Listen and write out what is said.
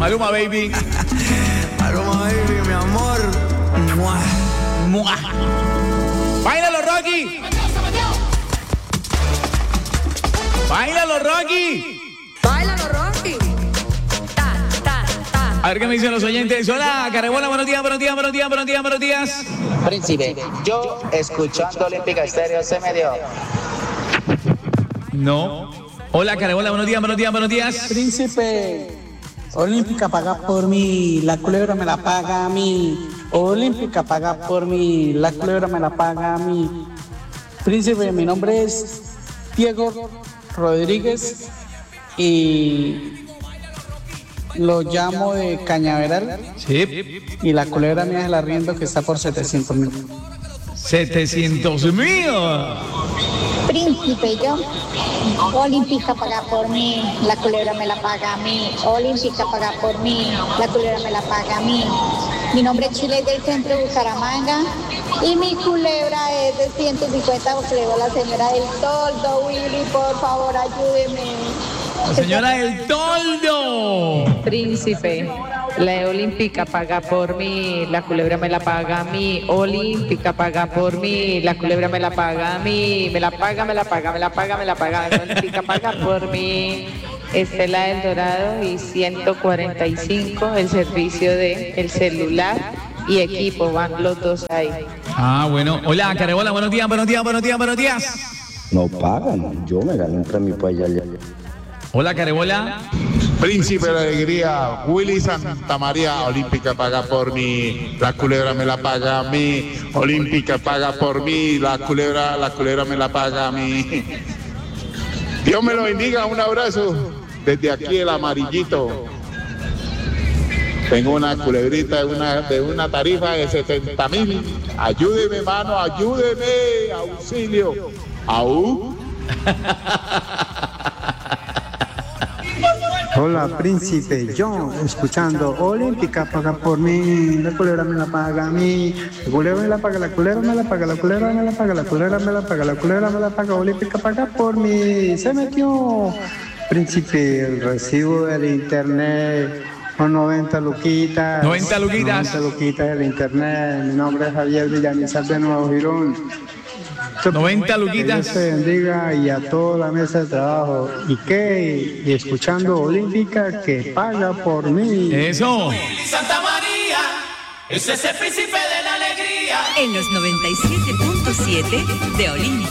Maluma, baby. Maluma, baby, mi amor. ¡Mua! ¡Mua! ¡Báilalo, Rocky! ¡Báilalo, Rocky! ¡Báilalo, Rocky! Ta, ta, ta. A ver qué me dicen los oyentes. Hola, Carebola, buenos días, buenos días, buenos días, buenos días, buenos días. Príncipe, yo escuchando Olímpica Estéreo se me dio. No. Hola, Carebola, buenos días, buenos días, buenos días. Príncipe, Olímpica paga por mí, la culebra me la paga a mí. Olímpica paga por mí, la culebra me la paga a mí. Príncipe, mi nombre es Diego Rodríguez y lo llamo de Cañaveral. Sí. Y la culebra mía es el arriendo que está por 700,000. 700,000. Príncipe, yo. Olímpica paga por mí, la culebra me la paga a mí. Olímpica paga por mí, la culebra me la paga a mí. Mi nombre es Chile del centro de Bucaramanga y mi culebra es de 150 porque le digo a la señora del toldo. Willy, por favor, ayúdeme. La señora del toldo. Príncipe, la Olímpica paga por mí, la culebra me la paga a mí. Olímpica paga por mí, la culebra me la paga a mí. Me la paga, me la paga, me la paga, me la paga. La Olímpica paga por mí. Estela del Dorado y 145 el servicio de el celular y equipo, van los dos ahí. Ah, bueno. Hola, Carebola, buenos días, buenos días, buenos días, buenos días. No pagan, yo me gané un premio para allá. Hola, Carebola. Príncipe de la Alegría, Willy Santa María, Olímpica paga por mí, la culebra me la paga a mí, Olímpica paga por mí, la culebra me la paga a mí. Dios me lo bendiga, un abrazo desde aquí el Amarillito. Tengo una culebrita de una tarifa de 70,000. Ayúdeme, hermano, ayúdeme, auxilio. ¡Au! Hola, príncipe, yo escuchando Olímpica paga por mí, la culebra me la paga a mí, la culebra me la paga, la culebra me la paga, la culebra me la paga, la culebra me la paga, la culebra me la paga, Olímpica paga por mí, se metió. Príncipe, el recibo del internet, son 90 luquitas. 90 luquitas. 90 luquitas del internet, mi nombre es Javier Villamizar de Nuevo Girón. 90 luquitas. Que Dios te bendiga y a toda la mesa de trabajo. Y escuchando Olímpica que paga por mí. Eso. Santa María, ese es el príncipe de la alegría. En los 97.7 de Olímpica.